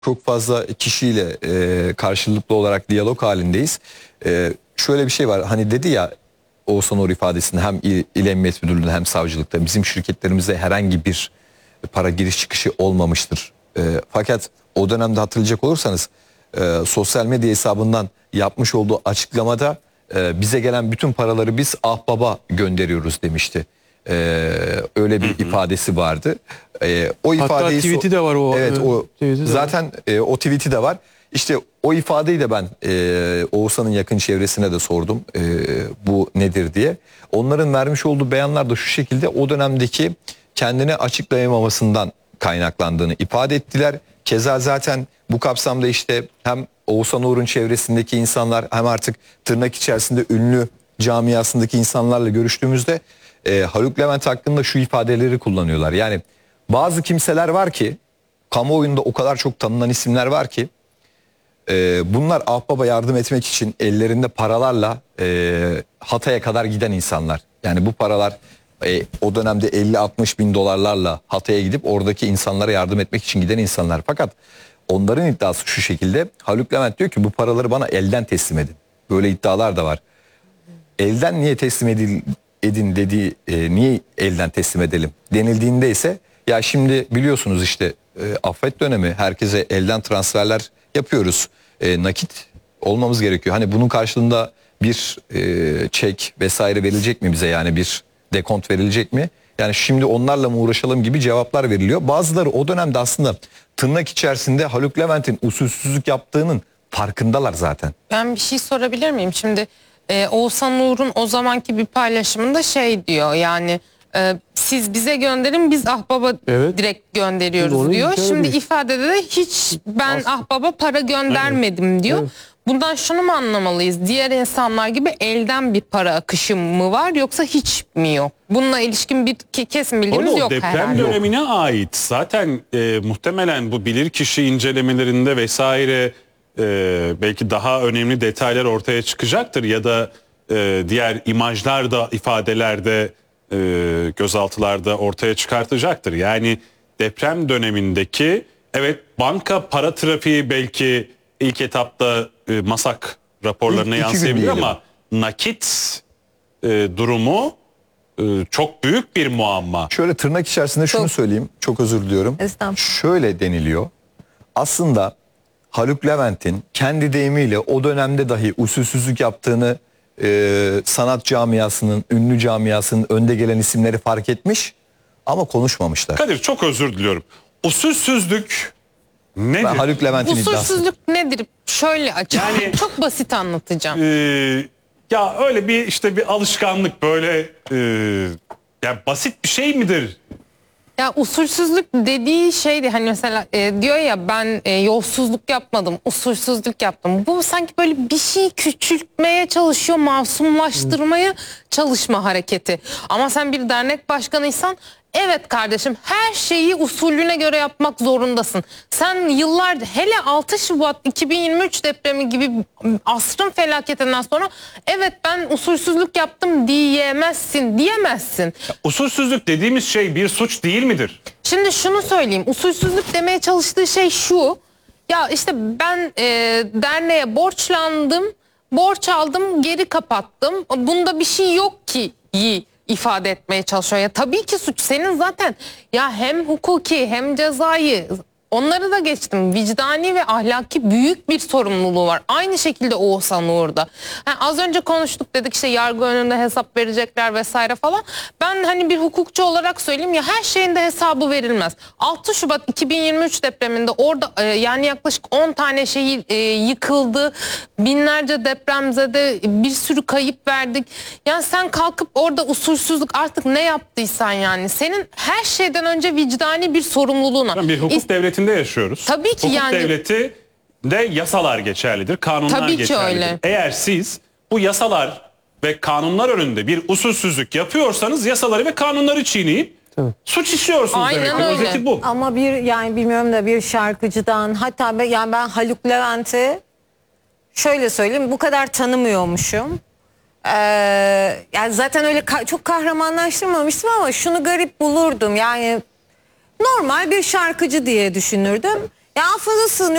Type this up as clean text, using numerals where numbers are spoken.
çok fazla kişiyle karşılıklı olarak diyalog halindeyiz. Şöyle bir şey var, hani dedi ya Oğuzhan Uğur ifadesinde, hem İl Emniyet Müdürlüğü'nde hem savcılıkta bizim şirketlerimize herhangi bir para giriş çıkışı olmamıştır. Fakat o dönemde hatırlayacak olursanız sosyal medya hesabından yapmış olduğu açıklamada bize gelen bütün paraları biz Ahbap'a gönderiyoruz demişti. Öyle bir ifadesi vardı. O hatta ifadeyi tweet'i de var o. Evet, o zaten o tweet'i de var. İşte o ifadeyi de ben Oğuzhan'ın yakın çevresine de sordum. Bu nedir diye. Onların vermiş olduğu beyanlar da şu şekilde, o dönemdeki kendini açıklayamamasından kaynaklandığını ifade ettiler. Keza zaten bu kapsamda işte hem Oğuzhan Uğur'un çevresindeki insanlar hem artık tırnak içerisinde ünlü camiasındaki insanlarla görüştüğümüzde Haluk Levent hakkında şu ifadeleri kullanıyorlar. Yani bazı kimseler var ki, kamuoyunda o kadar çok tanınan isimler var ki bunlar Ahbap'a yardım etmek için ellerinde paralarla Hatay'a kadar giden insanlar. Yani bu paralar o dönemde 50-60 bin dolarlarla Hatay'a gidip oradaki insanlara yardım etmek için giden insanlar. Fakat onların iddiası şu şekilde: Haluk Levent diyor ki bu paraları bana elden teslim edin. Böyle iddialar da var. Elden niye teslim edin dediği, niye elden teslim edelim denildiğinde ise, ya şimdi biliyorsunuz işte afet dönemi, herkese elden transferler yapıyoruz. Nakit olmamız gerekiyor. Hani bunun karşılığında bir çek vesaire verilecek mi bize, yani bir dekont verilecek mi? Yani şimdi onlarla mı uğraşalım gibi cevaplar veriliyor. Bazıları o dönemde aslında tırnak içerisinde Haluk Levent'in usulsüzlük yaptığının farkındalar zaten. Ben bir şey sorabilir miyim? Şimdi Oğuzhan Uğur'un o zamanki bir paylaşımında şey diyor, yani siz bize gönderin, biz Ahbap'a direkt gönderiyoruz diyor. Şimdi ifadede de hiç ben Ahbap'a para göndermedim diyor. Evet. Bundan şunu mu anlamalıyız? Diğer insanlar gibi elden bir para akışı mı var, yoksa hiç mi yok? Bununla ilişkin bir kesin bilgimiz yok deprem herhalde. Deprem dönemine ait zaten muhtemelen bu bilirkişi incelemelerinde vesaire belki daha önemli detaylar ortaya çıkacaktır ya da diğer imajlar da, ifadelerde, gözaltılarda ortaya çıkartacaktır. Yani deprem dönemindeki banka para trafiği belki ilk etapta MASAK raporlarına yansıyabilir ama nakit durumu çok büyük bir muamma. Şöyle tırnak içerisinde şunu söyleyeyim, çok özür diliyorum. Şöyle deniliyor. Aslında Haluk Levent'in kendi deyimiyle o dönemde dahi usulsüzlük yaptığını sanat camiasının, ünlü camiasının önde gelen isimleri fark etmiş ama konuşmamışlar. Kadir, çok özür diliyorum. Usulsüzlük nedir? Ben Haluk Levent'in iddiası. Usulsüzlük nedir? Şöyle açayım. Yani, çok basit anlatacağım. Ya öyle bir işte bir alışkanlık, böyle yani basit bir şey midir? Ya usulsüzlük dediği şeydi, hani mesela diyor ya, ben yolsuzluk yapmadım, usulsüzlük yaptım. Bu sanki böyle bir şey küçültmeye çalışıyor, masumlaştırmaya çalışma hareketi. Ama sen bir dernek başkanıysan, evet kardeşim, her şeyi usulüne göre yapmak zorundasın. Sen yıllardır, hele 6 Şubat 2023 depremi gibi asrın felaketinden sonra evet ben usulsüzlük yaptım diyemezsin. Ya, usulsüzlük dediğimiz şey bir suç değil midir? Şimdi şunu söyleyeyim, usulsüzlük demeye çalıştığı şey şu: ya işte ben derneğe borçlandım, borç aldım, geri kapattım, bunda bir şey yok ki ifade etmeye çalışıyor. Ya tabii ki suç senin zaten, ya hem hukuki hem cezai, onları da geçtim, vicdani ve ahlaki büyük bir sorumluluğu var. Aynı şekilde Oğuzhan Uğur'da. Yani az önce konuştuk, dedik işte yargı önünde hesap verecekler vesaire falan. Ben hani bir hukukçu olarak söyleyeyim, ya her şeyin de hesabı verilmez. 6 Şubat 2023 depreminde orada yani yaklaşık 10 tane şehir yıkıldı. Binlerce depremzede, bir sürü kayıp verdik. Yani sen kalkıp orada usulsüzlük artık ne yaptıysan, yani senin her şeyden önce vicdani bir sorumluluğun var. Bir hukuk devletinde yaşıyoruz. Tabii ki, hukuk yani devleti de yasalar geçerlidir, kanunlar tabii geçerlidir. Öyle. Eğer siz bu yasalar ve kanunlar önünde bir usulsüzlük yapıyorsanız, yasaları ve kanunları çiğneyip suç işliyorsunuz. Aynen demek. öyle. Özeti bu. Ama yani bilmiyorum da, bir şarkıcıdan, hatta ben Haluk Levent'i şöyle söyleyeyim, bu kadar tanımıyormuşum. Yani zaten öyle çok kahramanlaştırmamıştım ama şunu garip bulurdum, yani normal bir şarkıcı diye düşünürdüm. Ya affola sığınıyor.